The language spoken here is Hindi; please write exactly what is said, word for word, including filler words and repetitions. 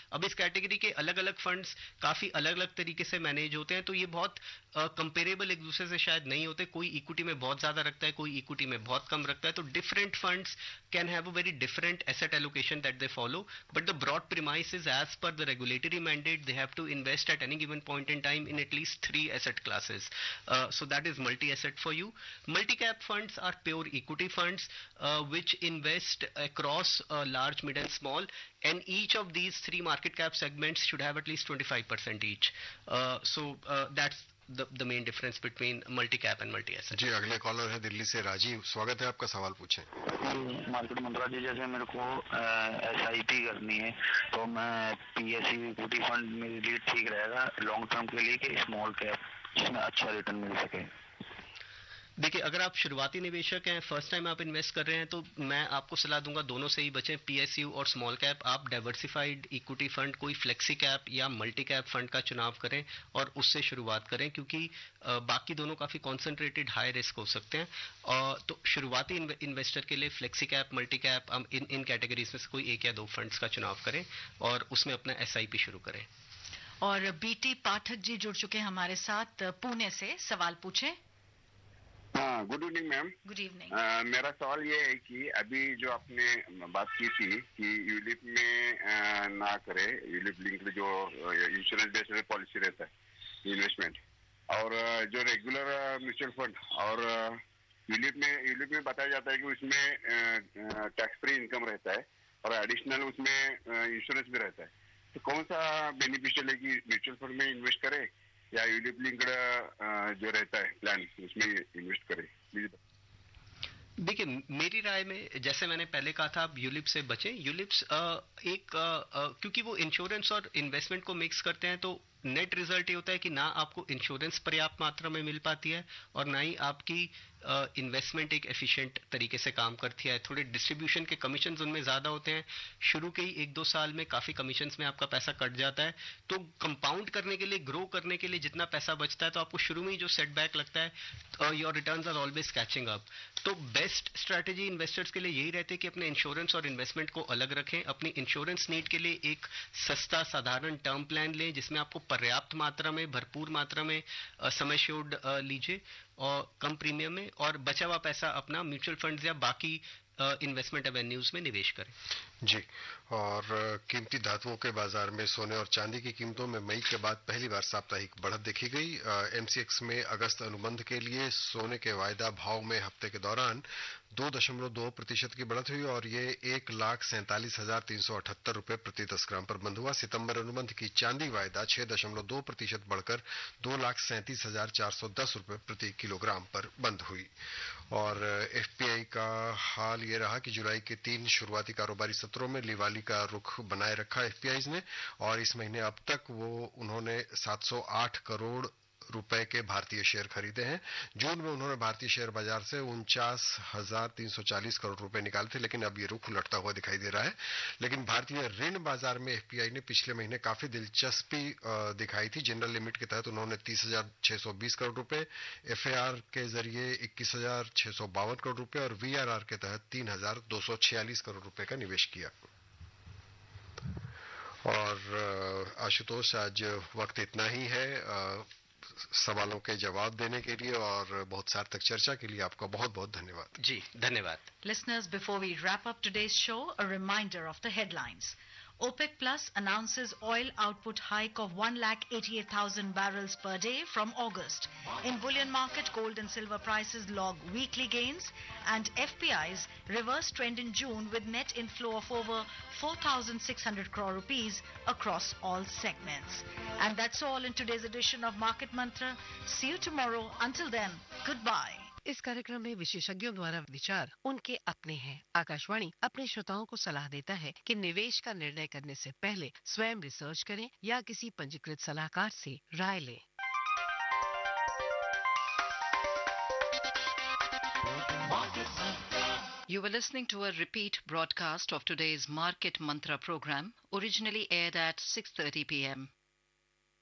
अब इस कैटेगरी के अलग अलग फंड्स काफी अलग अलग तरीके से मैनेज होते हैं, तो ये बहुत कंपेरेबल एक दूसरे से शायद नहीं होते। कोई इक्विटी में बहुत ज्यादा रखता है, कोई इक्विटी में बहुत कम रखता है, तो different funds can have a very different asset allocation that they follow, but the broad premise is as per the regulatory mandate they have to invest at any given point in time in at least three asset classes. Uh, so that is multi-asset for you. Multi-cap funds are pure equity funds uh, which invest across uh, large, mid and small, and each of these three market cap segments should have at least twenty-five percent each. Uh, so uh, that's the, the main difference between multi-cap and multi-asset. जी, अगले कॉलर है दिल्ली से राजीव। स्वागत है आपका, सवाल पूछें। मार्केट मंत्रा जी, जैसे मेरे को एस आई पी करनी है तो मैं P S U equity fund मेरे लिए ठीक रहेगा लॉन्ग टर्म के लिए कि स्मॉल कैप जिसमें अच्छा रिटर्न मिल सके? देखिए, अगर आप शुरुआती निवेशक हैं, फर्स्ट टाइम आप इन्वेस्ट कर रहे हैं, तो मैं आपको सलाह दूंगा दोनों से ही बचें, पीएसयू और स्मॉल कैप। आप डाइवर्सिफाइड इक्विटी फंड, कोई फ्लेक्सी कैप या मल्टी कैप फंड का चुनाव करें और उससे शुरुआत करें, क्योंकि बाकी दोनों काफ़ी कॉन्सेंट्रेटेड हाई रिस्क हो सकते हैं। और तो शुरुआती इन्वेस्टर के लिए फ्लेक्सी कैप, मल्टी कैप, हम इन इन कैटेगरीज में से कोई एक या दो फंड्स का चुनाव करें और उसमें अपना एस आई पी शुरू करें। और बीटी पाठक जी जुड़ चुके हैं हमारे साथ पुणे से, सवाल पूछें। हाँ, good evening ma'am. Good evening. मेरा सवाल ये है कि अभी जो आपने बात की थी कि यूलिप में आ, ना करे, यूलिप लिंक्ड जो इंश्योरेंस बेस्ड पॉलिसी रहता है इन्वेस्टमेंट, और जो रेगुलर म्यूचुअल फंड और यूलिप में यूलिप में बताया जाता है कि उसमें टैक्स फ्री इनकम रहता है और एडिशनल उसमें इंश्योरेंस भी रहता है, तो कौन सा बेनिफिशियल है कि म्यूचुअल फंड में इन्वेस्ट करे या यूलिप लिंक्ड जो रहता है प्लान उसमें इन्वेस्ट करें? प्लीज। देखिए, मेरी राय में जैसे मैंने पहले कहा था, आप यूलिप से बचें। यूलिप्स एक आ, आ, क्योंकि वो इंश्योरेंस और इन्वेस्टमेंट को मिक्स करते हैं, तो नेट रिजल्ट ये होता है कि ना आपको इंश्योरेंस पर्याप्त मात्रा में मिल पाती है और ना ही आपकी इन्वेस्टमेंट एक एफिशिएंट तरीके से काम करती है। थोड़े डिस्ट्रीब्यूशन के कमीशन उनमें ज़्यादा होते हैं, शुरू के ही एक दो साल में काफ़ी कमीशन में आपका पैसा कट जाता है, तो कंपाउंड करने के लिए, ग्रो करने के लिए जितना पैसा बचता है, तो आपको शुरू में ही जो सेटबैक लगता है, your returns are always catching up. तो बेस्ट स्ट्रैटेजी इन्वेस्टर्स के लिए यही रहती है कि अपने इंश्योरेंस और इन्वेस्टमेंट को अलग रखें। अपनी इंश्योरेंस नीड के लिए एक सस्ता साधारण टर्म प्लान लें जिसमें आपको पर्याप्त मात्रा में, भरपूर मात्रा में सम एश्योर्ड लीजिए और कम प्रीमियम में, और बचा हुआ पैसा अपना म्यूचुअल फंड्स या बाकी इन्वेस्टमेंट एवेन्यूज में निवेश करें। जी, और कीमती धातुओं के बाजार में सोने और चांदी की कीमतों में मई के बाद पहली बार साप्ताहिक बढ़त देखी गई। एमसीएक्स में अगस्त अनुबंध के लिए सोने के वायदा भाव में हफ्ते के दौरान दो दशमलव दो प्रतिशत की बढ़त हुई और ये एक लाख सैंतालीस हजार तीन सौ अठहत्तर रुपए प्रति दस ग्राम पर बंद हुआ। सितंबर अनुबंध की चांदी वायदा छह दशमलव दो प्रतिशत बढ़कर दो लाख सैंतीस हजार चार सौ दस रुपए प्रति किलोग्राम पर बंद हुई। और एफपीआई का हाल ये रहा कि जुलाई के तीन शुरुआती कारोबारी सत्रों में लिवाली का रुख बनाए रखा एफपीआई ने, और इस महीने अब तक वो उन्होंने सात सौ आठ करोड़ रुपए के भारतीय शेयर खरीदे हैं। जून में उन्होंने भारतीय शेयर बाजार से उनचास हजार तीन सौ चालीस करोड़ रुपए निकाले थे, लेकिन अब ये रुख उलटता हुआ दिखाई दे रहा है। लेकिन भारतीय ऋण बाजार में एफपीआई ने पिछले महीने काफी दिलचस्पी दिखाई थी। जनरल लिमिट के तहत उन्होंने तीस हजार छह सौ बीस करोड़ रुपए, एफएआर के जरिए इक्कीस हजार छह सौ बावन करोड़ रुपए और वीआरआर के तहत तीन हजार दो सौ छियालीस करोड़ रुपए का निवेश किया। और आशुतोष, आज वक्त इतना ही है सवालों के जवाब देने के लिए और बहुत सार तक चर्चा के लिए आपका बहुत बहुत धन्यवाद। जी, धन्यवाद। Listeners, before we wrap up today's show, a reminder of the headlines. OPEC Plus announces oil output hike of one lakh eighty-eight thousand barrels per day from August. In bullion market, gold and silver prices log weekly gains, and F P I's reverse trend in June with net inflow of over four thousand six hundred crore rupees across all segments. And that's all in today's edition of Market Mantra. See you tomorrow. Until then, goodbye. इस कार्यक्रम में विशेषज्ञों द्वारा विचार उनके अपने हैं। आकाशवाणी अपने श्रोताओं को सलाह देता है कि निवेश का निर्णय करने से पहले स्वयं रिसर्च करें या किसी पंजीकृत सलाहकार से राय लें। You were listening to a repeat broadcast of today's Market Mantra program, originally aired at six thirty p m